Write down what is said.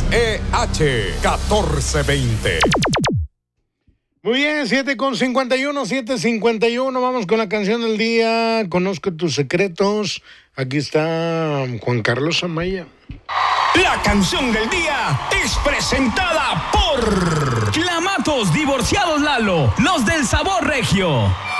XEH 1420. Muy bien, 7:51. Vamos con la canción del día. Conozco tus secretos. Aquí está Juan Carlos Amaya. La canción del día es presentada por Clamatos Divorciados Lalo, los del sabor regio.